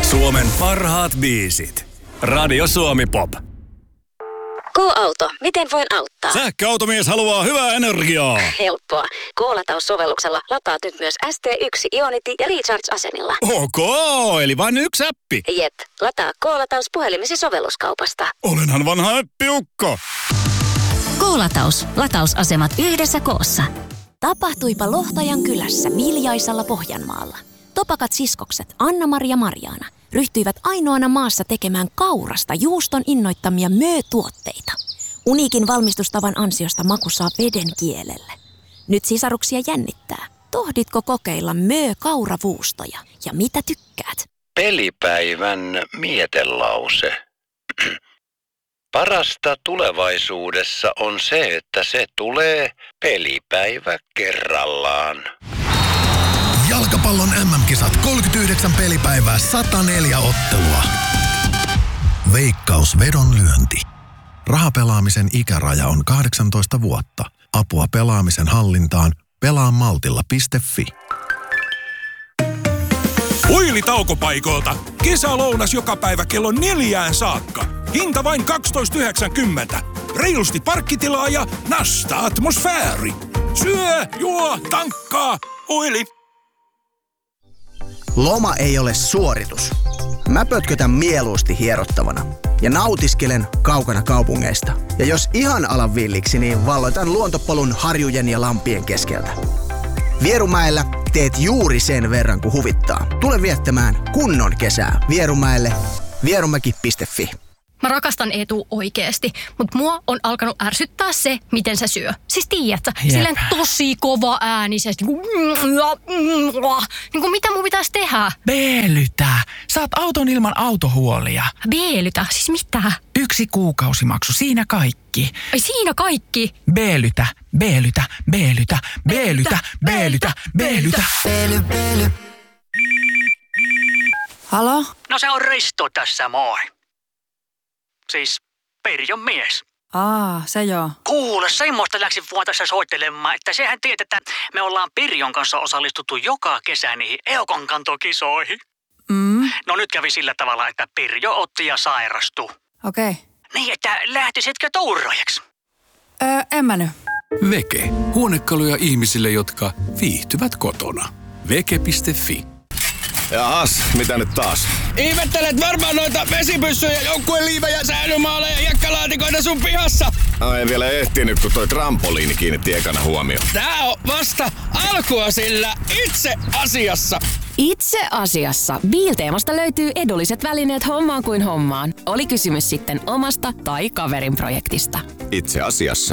Suomen parhaat biisit. Radio Suomi Pop. K-auto. Miten voin auttaa? Sähköautomies haluaa hyvää energiaa. Helppoa. K-lataussovelluksella lataat nyt myös ST1, Ionity ja Recharge-asenilla. Ok, eli vain yksi appi. Jep. Lataa K-lataus puhelimesi sovelluskaupasta. Olenhan vanha äppiukko. K-lataus. Latausasemat yhdessä koossa. Tapahtuipa Lohtajan kylässä Viljaisalla Pohjanmaalla. Topakat siskokset Anna-Mari ja Marjaana ryhtyivät ainoana maassa tekemään kaurasta juuston innoittamia möötuotteita. Uniikin valmistustavan ansiosta maku saa veden kielelle. Nyt sisaruksia jännittää. Tohditko kokeilla kauravuustoja ja mitä tykkäät? Pelipäivän mietelause. Parasta tulevaisuudessa on se, että se tulee pelipäivä kerrallaan. Jalkapallon MM-kisat 39 pelipäivää 104 ottelua. Veikkaus vedonlyönti. Rahapelaamisen ikäraja on 18 vuotta. Apua pelaamisen hallintaan pelaamaltilla.fi. Huilitaukopaikoilta. Kesälounas joka päivä kello 4 saakka. Hinta vain 12,90. Reilusti parkkitilaa ja nasta atmosfääri. Syö, juo, tankkaa, huili. Loma ei ole suoritus. Mä pötkötän mieluusti hierottavana ja nautiskelen kaukana kaupungeista. Ja jos ihan alan villiksi, niin valloitan luontopolun harjujen ja lampien keskeltä. Vierumäellä teet juuri sen verran kuin huvittaa. Tule viettämään kunnon kesää Vierumäelle. Vierumäki.fi. Mä rakastan Eetu oikeesti, mutta mua on alkanut ärsyttää se, miten se syö. Siis tiedätkö, silleen tosi kova äänisesti. Niin kuin mitä mun pitäisi tehdä? Beelytä. Saat auton ilman autohuolia. Beelytä? Siis mitä? 1 kuukausimaksu, siinä kaikki. Ai siinä kaikki? Beelytä, beelytä, beelytä, beelytä, beelytä, beelytä. Beely. Halo? No se on Risto tässä, moi. Siis Pirjon mies. Se joo. Kuule, semmoista läksin vaan tässä soittelemaan, että sehän tiedät, että me ollaan Pirjon kanssa osallistuttu joka kesä niihin EOKon kantokisoihin. No nyt kävi sillä tavalla, että Pirjo otti ja sairastui. Okei. Niin, että lähtisitkö touraajaksi? En mä nyt. Veke. Huonekaluja ihmisille, jotka viihtyvät kotona. Veke.fi. Jaas, mitä nyt taas? Ihmettelet varmaan noita vesipyssyjä, joukkueliivejä, säilymaaleja ja jakkalaatikoita sun pihassa. No en vielä ehtinyt, kun toi trampoliini kiinnitti ekana huomioon. Tää on vasta alkua sillä itse asiassa. Itse asiassa Biilteemasta löytyy edulliset välineet hommaan kuin hommaan. Oli kysymys sitten omasta tai kaverin projektista. Itse asiassa.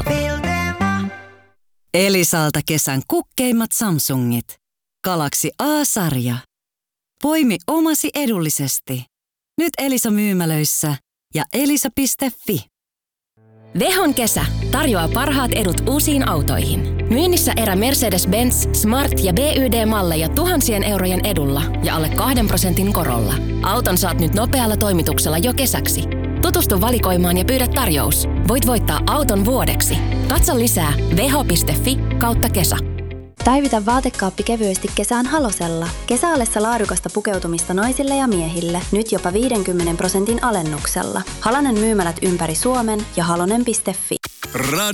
Elisalta kesän kukkeimmat Samsungit. Galaxy A-sarja. Poimi omasi edullisesti. Nyt Elisa-myymälöissä ja elisa.fi. Vehon kesä tarjoaa parhaat edut uusiin autoihin. Myynnissä erä Mercedes-Benz, Smart ja BYD-malleja tuhansien eurojen edulla ja alle 2% korolla. Auton saat nyt nopealla toimituksella jo kesäksi. Tutustu valikoimaan ja pyydä tarjous. Voit voittaa auton vuodeksi. Katso lisää veho.fi/kesä. Päivitä vaatekaappi kevyesti kesään Halosella. Kesäallessa laadukasta pukeutumista naisille ja miehille. Nyt jopa 50% alennuksella. Halonen myymälät ympäri Suomen ja halonen.fi.